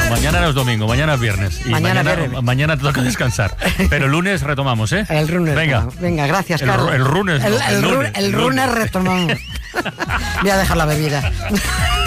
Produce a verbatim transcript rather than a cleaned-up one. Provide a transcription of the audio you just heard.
mañana no es domingo, mañana es viernes. Y Mañana mañana, viernes. mañana te toca descansar. Pero el lunes retomamos, ¿eh? El lunes. Venga. Venga, gracias, El, Carlos. el lunes. El, no, el, el ru- lunes. el lunes retomamos. Voy a dejar la bebida.